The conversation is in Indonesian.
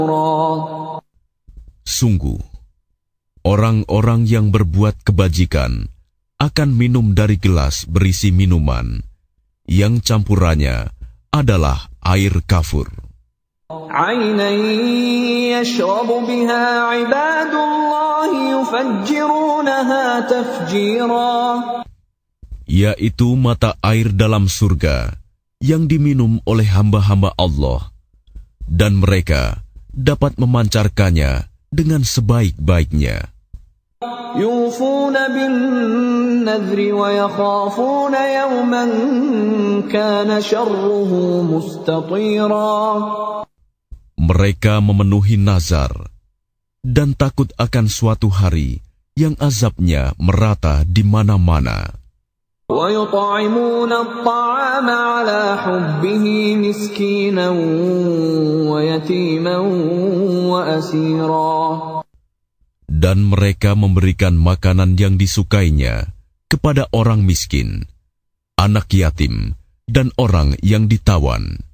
Sungguh, orang-orang yang berbuat kebajikan akan minum dari gelas berisi minuman yang campurannya adalah air kafur. عَيْنًا يَشْرَبُ بِهَا عِبَادُ اللَّهِ يُفَجِّرُونَهَا تَفْجِيرًا, yaitu mata air dalam surga yang diminum oleh hamba-hamba Allah, dan mereka dapat memancarkannya dengan sebaik-baiknya. يُوفُونَ بِالنَّذْرِ وَيَخَافُونَ يَوْمًا كَانَ شَرُّهُ مُسْتَطِيرًا. Mereka memenuhi nazar dan takut akan suatu hari yang azabnya merata di mana-mana. وَيُطْعِمُونَ الطَّعَامَ عَلَى حُبِّهِ مِسْكِينًا وَيَتِيمًا وَأَسِيرًا. Dan mereka memberikan makanan yang disukainya kepada orang miskin, anak yatim, dan orang yang ditawan.